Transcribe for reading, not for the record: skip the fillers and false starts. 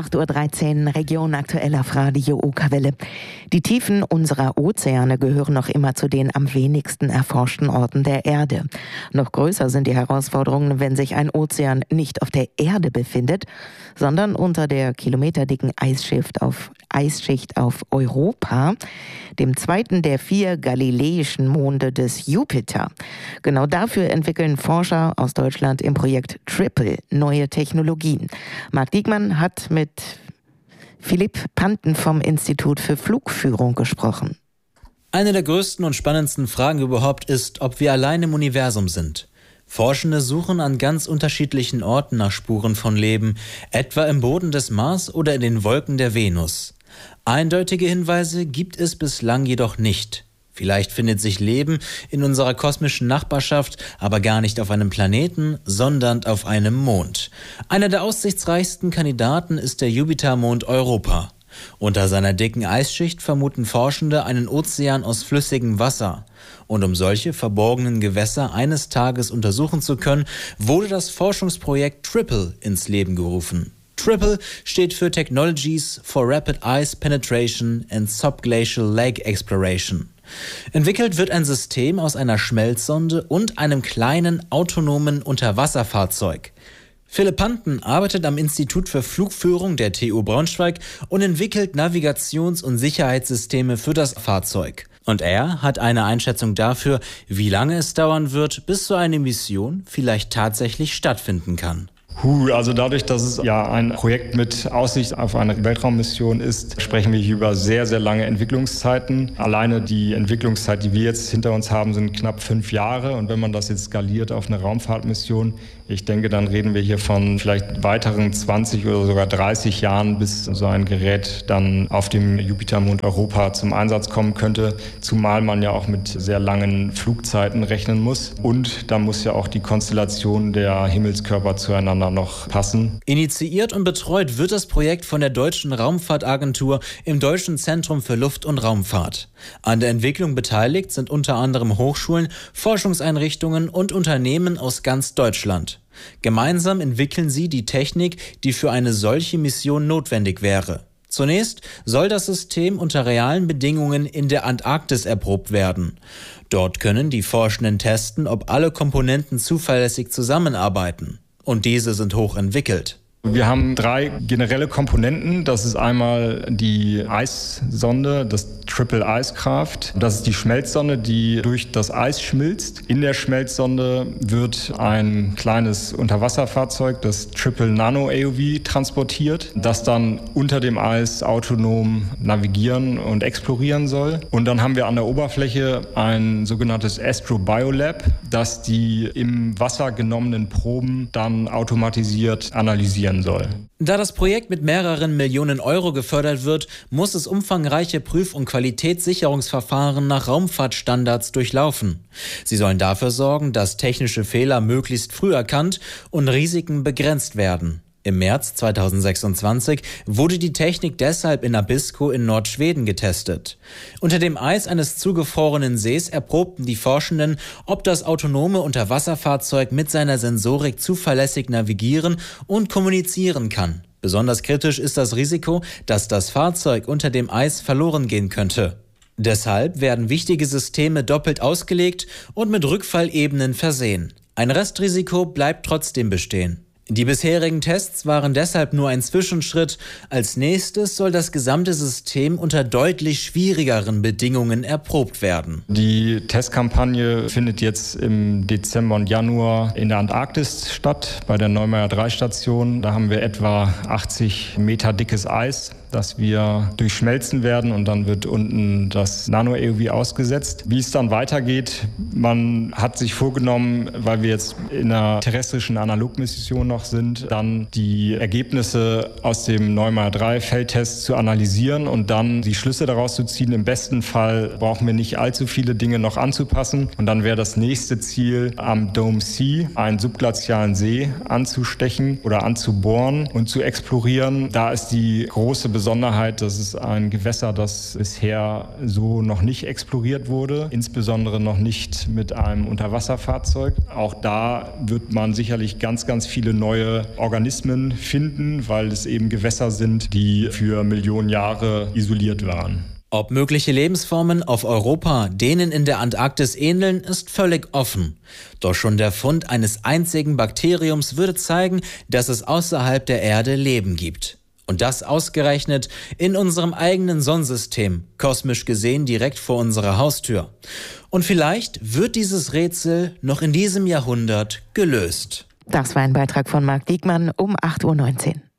8:13 Uhr, Region aktuell auf Radio Okerwelle. Die Tiefen unserer Ozeane gehören noch immer zu den am wenigsten erforschten Orten der Erde. Noch größer sind die Herausforderungen, wenn sich ein Ozean nicht auf der Erde befindet, sondern unter der kilometerdicken Eisschicht auf Europa, dem zweiten der 4 galileischen Monde des Jupiter. Genau dafür entwickeln Forscher aus Deutschland im Projekt Triple neue Technologien. Marc Diekmann hat mit Philipp Panten vom Institut für Flugführung gesprochen. Eine der größten und spannendsten Fragen überhaupt ist, ob wir allein im Universum sind. Forschende suchen an ganz unterschiedlichen Orten nach Spuren von Leben, etwa im Boden des Mars oder in den Wolken der Venus. Eindeutige Hinweise gibt es bislang jedoch nicht. Vielleicht findet sich Leben in unserer kosmischen Nachbarschaft, aber gar nicht auf einem Planeten, sondern auf einem Mond. Einer der aussichtsreichsten Kandidaten ist der Jupitermond Europa. Unter seiner dicken Eisschicht vermuten Forschende einen Ozean aus flüssigem Wasser. Und um solche verborgenen Gewässer eines Tages untersuchen zu können, wurde das Forschungsprojekt Triple ins Leben gerufen. Triple steht für Technologies for Rapid Ice Penetration and Subglacial Lake Exploration. Entwickelt wird ein System aus einer Schmelzsonde und einem kleinen autonomen Unterwasserfahrzeug. Philipp Panten arbeitet am Institut für Flugführung der TU Braunschweig und entwickelt Navigations- und Sicherheitssysteme für das Fahrzeug. Und er hat eine Einschätzung dafür, wie lange es dauern wird, bis so eine Mission vielleicht tatsächlich stattfinden kann. Also dadurch, dass es ja ein Projekt mit Aussicht auf eine Weltraummission ist, sprechen wir hier über sehr, sehr lange Entwicklungszeiten. Alleine die Entwicklungszeit, die wir jetzt hinter uns haben, sind knapp 5 Jahre. Und wenn man das jetzt skaliert auf eine Raumfahrtmission, ich denke, dann reden wir hier von vielleicht weiteren 20 oder sogar 30 Jahren, bis so ein Gerät dann auf dem Jupitermond Europa zum Einsatz kommen könnte. Zumal man ja auch mit sehr langen Flugzeiten rechnen muss. Und da muss ja auch die Konstellation der Himmelskörper zueinander noch passen. Initiiert und betreut wird das Projekt von der Deutschen Raumfahrtagentur im Deutschen Zentrum für Luft- und Raumfahrt. An der Entwicklung beteiligt sind unter anderem Hochschulen, Forschungseinrichtungen und Unternehmen aus ganz Deutschland. Gemeinsam entwickeln sie die Technik, die für eine solche Mission notwendig wäre. Zunächst soll das System unter realen Bedingungen in der Antarktis erprobt werden. Dort können die Forschenden testen, ob alle Komponenten zuverlässig zusammenarbeiten. Und diese sind hoch entwickelt. Wir haben 3 generelle Komponenten. Das ist einmal die Eissonde, das Triple Icecraft. Das ist die Schmelzsonde, die durch das Eis schmilzt. In der Schmelzsonde wird ein kleines Unterwasserfahrzeug, das Triple Nano AOV, transportiert, das dann unter dem Eis autonom navigieren und explorieren soll. Und dann haben wir an der Oberfläche ein sogenanntes Astro-Biolab, das die im Wasser genommenen Proben dann automatisiert analysieren soll. Da das Projekt mit mehreren Millionen Euro gefördert wird, muss es umfangreiche Prüf- und Qualitätssicherungsverfahren nach Raumfahrtstandards durchlaufen. Sie sollen dafür sorgen, dass technische Fehler möglichst früh erkannt und Risiken begrenzt werden. Im März 2026 wurde die Technik deshalb in Abisko in Nordschweden getestet. Unter dem Eis eines zugefrorenen Sees erprobten die Forschenden, ob das autonome Unterwasserfahrzeug mit seiner Sensorik zuverlässig navigieren und kommunizieren kann. Besonders kritisch ist das Risiko, dass das Fahrzeug unter dem Eis verloren gehen könnte. Deshalb werden wichtige Systeme doppelt ausgelegt und mit Rückfallebenen versehen. Ein Restrisiko bleibt trotzdem bestehen. Die bisherigen Tests waren deshalb nur ein Zwischenschritt. Als nächstes soll das gesamte System unter deutlich schwierigeren Bedingungen erprobt werden. Die Testkampagne findet jetzt im Dezember und Januar in der Antarktis statt, bei der Neumeier 3-Station. Da haben wir etwa 80 Meter dickes Eis, das wir durchschmelzen werden, und dann wird unten das Nano-AOV ausgesetzt. Wie es dann weitergeht, man hat sich vorgenommen, weil wir jetzt in einer terrestrischen Analogmission noch sind, dann die Ergebnisse aus dem Neumeier 3 Feldtest zu analysieren und dann die Schlüsse daraus zu ziehen. Im besten Fall brauchen wir nicht allzu viele Dinge noch anzupassen, und dann wäre das nächste Ziel, am Dome Sea, einen subglazialen See, anzustechen oder anzubohren und zu explorieren. Da ist die große Besonderheit Besonderheit, dass es ein Gewässer, das bisher so noch nicht exploriert wurde, insbesondere noch nicht mit einem Unterwasserfahrzeug. Auch da wird man sicherlich ganz, ganz viele neue Organismen finden, weil es eben Gewässer sind, die für Millionen Jahre isoliert waren. Ob mögliche Lebensformen auf Europa denen in der Antarktis ähneln, ist völlig offen. Doch schon der Fund eines einzigen Bakteriums würde zeigen, dass es außerhalb der Erde Leben gibt. Und das ausgerechnet in unserem eigenen Sonnensystem, kosmisch gesehen direkt vor unserer Haustür. Und vielleicht wird dieses Rätsel noch in diesem Jahrhundert gelöst. Das war ein Beitrag von Marc Diekmann um 8:19 Uhr.